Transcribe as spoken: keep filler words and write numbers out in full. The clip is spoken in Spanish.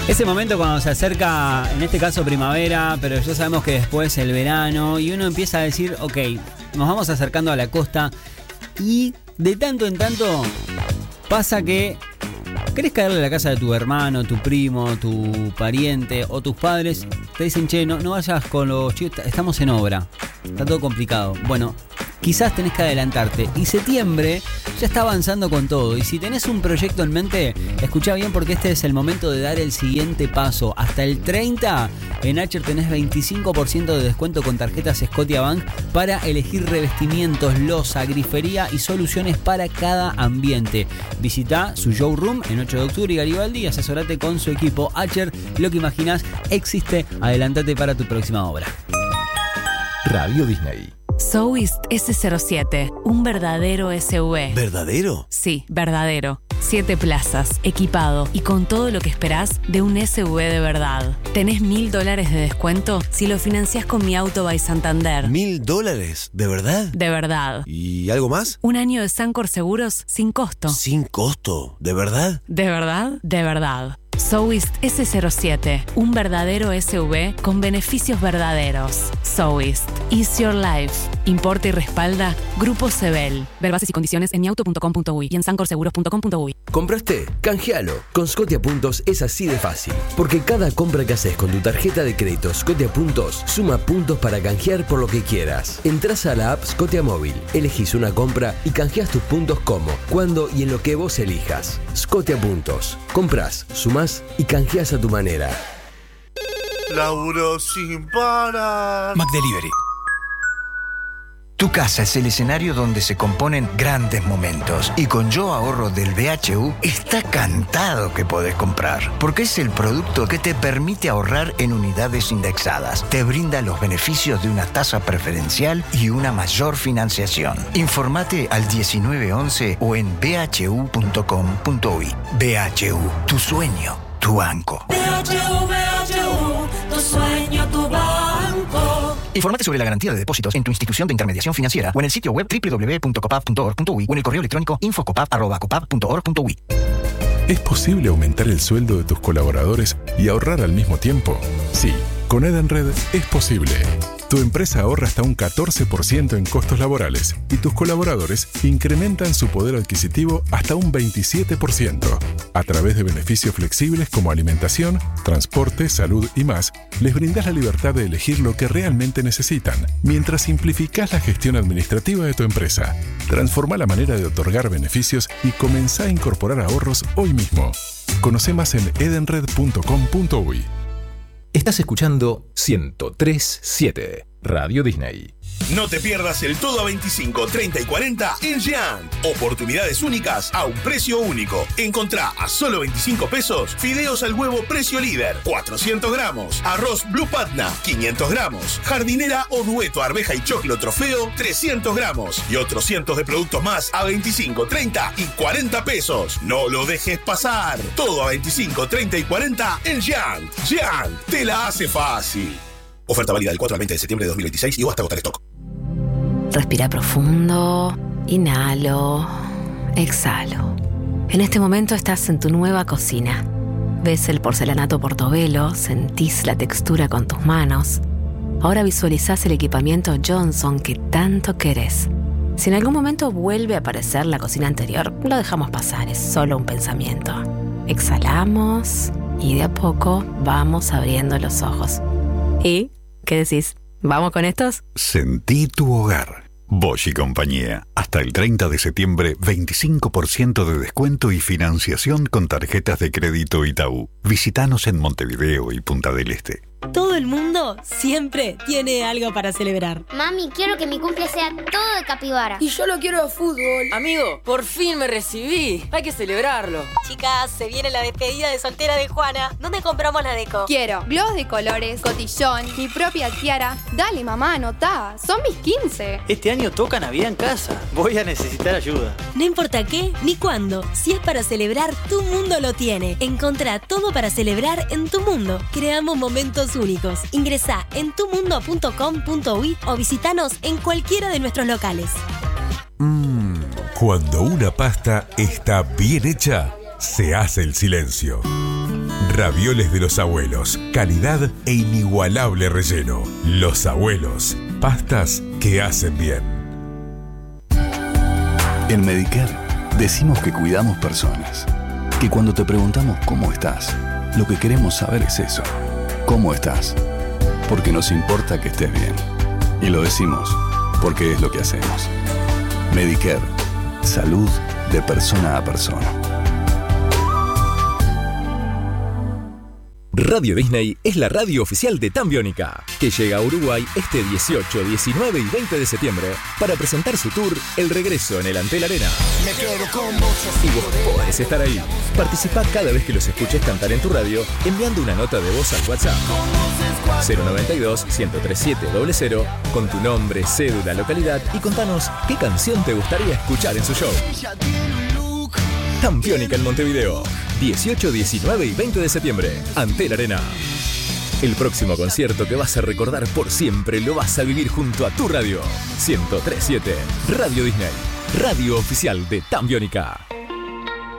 Ese momento cuando se acerca, en este caso primavera, pero ya sabemos que después el verano, y uno empieza a decir, ok, nos vamos acercando a la costa, y de tanto en tanto pasa que querés caerle a la casa de tu hermano, tu primo, tu pariente o tus padres, te dicen, che, no, no vayas con los chicos, estamos en obra, está todo complicado. Bueno, quizás tenés que adelantarte. Y septiembre ya está avanzando con todo. Y si tenés un proyecto en mente, escuchá bien porque este es el momento de dar el siguiente paso. Hasta el treinta en Acher tenés veinticinco por ciento de descuento con tarjetas Scotiabank para elegir revestimientos, loza, grifería y soluciones para cada ambiente. Visitá su showroom en ocho de octubre y Garibaldi y asesorate con su equipo. Acher, lo que imaginás existe. Adelantate para tu próxima obra. Radio Disney. Soist ese cero siete, un verdadero S U V. ¿Verdadero? Sí, verdadero. Siete plazas, equipado y con todo lo que esperás de un S U V de verdad. Tenés mil dólares de descuento si lo financiás con Mi Auto by Santander. ¿Mil dólares? ¿De verdad? De verdad. ¿Y algo más? Un año de Sancor Seguros sin costo. ¿Sin costo? ¿De verdad? ¿De verdad? De verdad. Soist ese cero siete, un verdadero S U V con beneficios verdaderos. Soist, Ease Your Life. Importa y respalda Grupo Sebel. Ver bases y condiciones en miauto punto com punto uy y en sancor seguros punto com punto uy. ¿Compraste? Canjealo. Con Scotia Puntos es así de fácil. Porque cada compra que haces con tu tarjeta de crédito Scotia Puntos suma puntos para canjear por lo que quieras. Entrás a la app Scotia Móvil, elegís una compra y canjeás tus puntos como, cuando y en lo que vos elijas. Scotia Puntos. Comprás, sumás y canjeás a tu manera. Laburo sin parar. McDelivery. Tu casa es el escenario donde se componen grandes momentos. Y con Yo Ahorro del B H U está cantado que podés comprar. Porque es el producto que te permite ahorrar en unidades indexadas. Te brinda los beneficios de una tasa preferencial y una mayor financiación. Informate al diecinueve once o en b h u punto com punto uy. B H U, tu sueño, tu banco. B H U, B H U, tu sueño, tu banco. Informate sobre la garantía de depósitos en tu institución de intermediación financiera o en el sitio web doble u doble u doble u punto copap punto org punto uy o en el correo electrónico info copap arroba copap punto org punto uy. ¿Es posible aumentar el sueldo de tus colaboradores y ahorrar al mismo tiempo? Sí, con Edenred es posible. Tu empresa ahorra hasta un catorce por ciento en costos laborales y tus colaboradores incrementan su poder adquisitivo hasta un veintisiete por ciento. A través de beneficios flexibles como alimentación, transporte, salud y más, les brindás la libertad de elegir lo que realmente necesitan, mientras simplificás la gestión administrativa de tu empresa. Transformá la manera de otorgar beneficios y comenzá a incorporar ahorros hoy mismo. Conoce más en edenred punto com punto uy. Estás escuchando ciento tres punto siete Radio Disney. No te pierdas el Todo a veinticinco, treinta y cuarenta en Jean. Oportunidades únicas a un precio único. Encontrá a solo veinticinco pesos fideos al huevo precio líder, cuatrocientos gramos. Arroz Blue Patna, quinientos gramos. Jardinera o dueto arveja y choclo trofeo, trescientos gramos. Y otros cientos de productos más a veinticinco, treinta y cuarenta pesos. No lo dejes pasar. Todo a veinticinco, treinta y cuarenta en Jean. Jean, te la hace fácil. Oferta válida del cuatro al veinte de septiembre de dos mil veintiséis y o hasta agotar stock. Respira profundo, inhalo, exhalo. En este momento estás en tu nueva cocina. Ves el porcelanato Portobello, sentís la textura con tus manos. Ahora visualizás el equipamiento Johnson que tanto querés. Si en algún momento vuelve a aparecer la cocina anterior, lo dejamos pasar, es solo un pensamiento. Exhalamos y de a poco vamos abriendo los ojos. ¿Y qué decís? ¿Vamos con estos? Sentí tu hogar. Bosch y compañía. Hasta el treinta de septiembre, veinticinco por ciento de descuento y financiación con tarjetas de crédito Itaú. Visítanos en Montevideo y Punta del Este. Todo el mundo siempre tiene algo para celebrar. Mami, quiero que mi cumple sea todo de capibara. Y yo lo quiero de fútbol. Amigo, por fin me recibí. Hay que celebrarlo. Chicas, se viene la despedida de soltera de Juana. ¿Dónde compramos la deco? Quiero globos de colores, cotillón, mi propia tiara. Dale, mamá, anotá. Son mis quince. Este año toca Navidad en casa. Voy a necesitar ayuda. No importa qué ni cuándo. Si es para celebrar, Tu Mundo lo tiene. Encontrá todo para celebrar en Tu Mundo. Creamos momentos únicos. Ingresá en tu mundo punto com punto uy o visitanos en cualquiera de nuestros locales. Mmm, cuando una pasta está bien hecha, se hace el silencio. Ravioles de los abuelos, calidad e inigualable relleno. Los abuelos, pastas que hacen bien. En Medicare decimos que cuidamos personas, que cuando te preguntamos cómo estás, lo que queremos saber es eso, ¿cómo estás? Porque nos importa que estés bien. Y lo decimos porque es lo que hacemos. Medicare, salud de persona a persona. Radio Disney es la radio oficial de Tambiónica, que llega a Uruguay este dieciocho, diecinueve y veinte de septiembre para presentar su tour El Regreso en el Antel Arena. Me quedo con vos. Y vos podés estar ahí. Participá cada vez que los escuches cantar en tu radio enviando una nota de voz al WhatsApp cero noventa y dos, ciento treinta y siete, cero cero con tu nombre, cédula, localidad y contanos qué canción te gustaría escuchar en su show. Tambiónica en Montevideo, dieciocho, diecinueve y veinte de septiembre, Antel Arena. El próximo concierto que vas a recordar por siempre lo vas a vivir junto a tu radio. ciento tres punto siete, Radio Disney, radio oficial de Tambiónica.